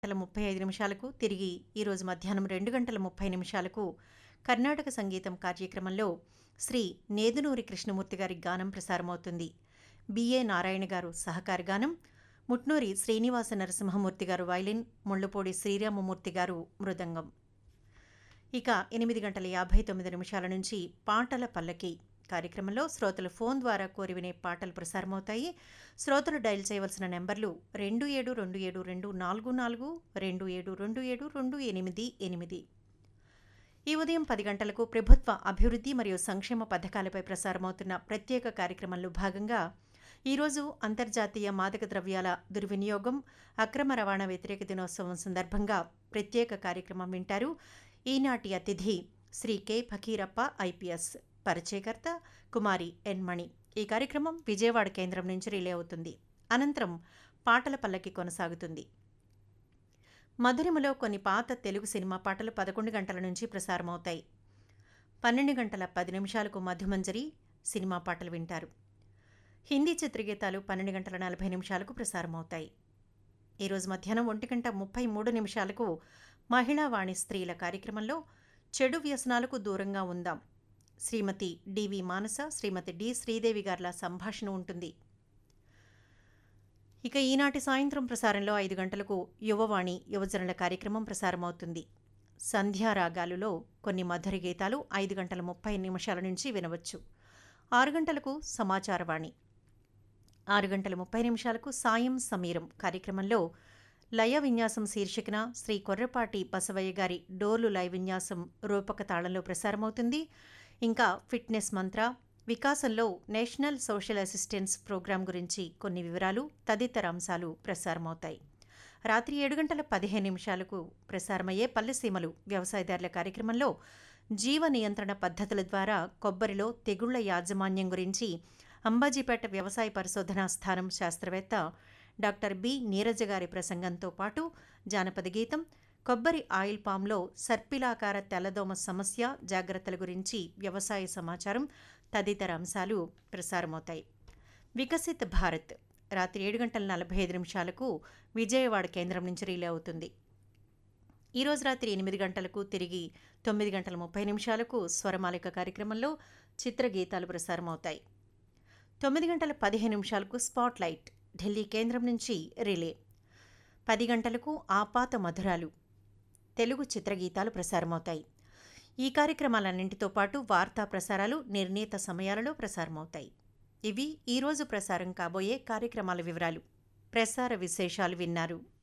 గంటల 35 నిమిషాలకు తిరిగి ఈరోజు మధ్యాహ్నం 2 గంటల 30 నిమిషాలకు కర్ణాటక సంగీతం కార్యక్రమంలో శ్రీ నేదునూరి కృష్ణమూర్తి గారి గానం ప్రసారమవుతుంది. బిఏ నారాయణ గారు సహకార గానం, ముట్నూరి శ్రీనివాస నరసింహమూర్తి గారు వైలిన్, ముళ్లపూడి శ్రీరామమూర్తి గారు మృదంగం. ఇక 8 గంటల 59 నిమిషాల నుంచి పాటల పల్లకి కార్యక్రమంలో శ్రోతలు ఫోన్ ద్వారా కోరి వినే పాటలు ప్రసారమవుతాయి. శ్రోతలు డయల్ చేయవలసిన నెంబర్లు 27272442, 27272888. ఈ ఉదయం 10 గంటలకు ప్రభుత్వ అభివృద్ధి మరియు సంక్షేమ పథకాలపై ప్రసారమవుతున్న ప్రత్యేక కార్యక్రమంలో భాగంగా ఈరోజు అంతర్జాతీయ మాదక ద్రవ్యాల దుర్వినియోగం, అక్రమ రవాణా వ్యతిరేక దినోత్సవం సందర్భంగా ప్రత్యేక కార్యక్రమం వింటారు. ఈనాటి అతిథి శ్రీ కె ఫకీరప్ప ఐపీఎస్, పరిచయకర్త కుమారి ఎన్ మణి. ఈ కార్యక్రమం విజయవాడ కేంద్రం నుంచి రిలే అవుతుంది. అనంతరం పాటల పల్లకి కొనసాగుతుంది. మధురిమలో కొన్ని పాత తెలుగు సినిమా పాటలు 11 గంటల నుంచి ప్రసారమవుతాయి. 12 గంటల 10 నిమిషాలకు మధుమంజరి సినిమా పాటలు వింటారు. హిందీ చిత్రగీతాలు 12 గంటల 40 నిమిషాలకు ప్రసారమవుతాయి. ఈరోజు మధ్యాహ్నం 1 గంట 33 నిమిషాలకు మహిళా వాణి స్త్రీల కార్యక్రమంలో చెడు వ్యసనాలకు దూరంగా ఉందాం, శ్రీమతి డివి మానస, శ్రీమతి డి శ్రీదేవి గార్ల సంభాషణ ఉంటుంది. ఇక ఈనాటి సాయంత్రం ప్రసారంలో 5 గంటలకు యువవాణి యువజనుల కార్యక్రమం ప్రసారమవుతుంది. సంధ్యారాగాలులో కొన్ని మధుర గీతాలు 5 గంటల 30 నిమిషాల నుంచి వినవచ్చు. 6 గంటలకు సమాచారవాణి, 6 గంటల 30 నిమిషాలకు సాయం సమీరం కార్యక్రమంలో లయ విన్యాసం శీర్షికన శ్రీ కొర్రపాటి బసవయ్య గారి డోర్లు లయ విన్యాసం రూపక తాళంలో ప్రసారమవుతుంది. ఇంకా ఫిట్నెస్ మంత్ర, వికాసంలో నేషనల్ సోషల్ అసిస్టెన్స్ ప్రోగ్రాం గురించి కొన్ని వివరాలు తదితర అంశాలు ప్రసారమవుతాయి. రాత్రి 7 గంటల 15 నిమిషాలకు ప్రసారమయ్యే పల్లెసీమలు వ్యవసాయదారుల కార్యక్రమంలో జీవ నియంత్రణ పద్ధతుల ద్వారా కొబ్బరిలో తెగుళ్ల యాజమాన్యం గురించి అంబాజీపేట వ్యవసాయ పరిశోధనా స్థానం శాస్త్రవేత్త డాక్టర్ బి నీరజ గారి ప్రసంగంతో పాటు జానపద గీతం, కొబ్బరి ఆయిల్ పామ్లో సర్పిలాకార తెల్లదోమ సమస్య జాగ్రత్తల గురించి వ్యవసాయ సమాచారం తదితర అంశాలు ప్రసారమవుతాయి. వికసిత్ భారత్ రాత్రి 7 గంటల 45 నిమిషాలకు విజయవాడ కేంద్రం నుంచి రిలే అవుతుంది. ఈరోజు రాత్రి 8 గంటలకు తిరిగి 9 గంటల 30 నిమిషాలకు స్వరమాలిక కార్యక్రమంలో చిత్రగీతాలు ప్రసారమవుతాయి. 9 గంటల 15 నిమిషాలకు స్పాట్ లైట్ ఢిల్లీ కేంద్రం నుంచి రిలే. 10 గంటలకు ఆపాత మధురాలు తెలుగు చిత్రగీతాలు ప్రసారమవుతాయి. ఈ కార్యక్రమాలన్నింటితో పాటు వార్తా ప్రసారాలు నిర్ణీత సమయాలలో ప్రసారమవుతాయి. ఇవి ఈరోజు ప్రసారం కాబోయే కార్యక్రమాల వివరాలు. ప్రసార విశేషాలు విన్నారు.